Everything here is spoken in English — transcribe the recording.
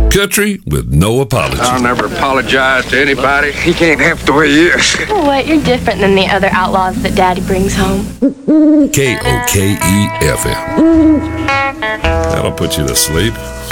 Country with no apology. I'll never apologize to anybody. He can't half the way he is. Oh, what? You're different than the other outlaws that Daddy brings home. KOKE FM. That'll put you to sleep.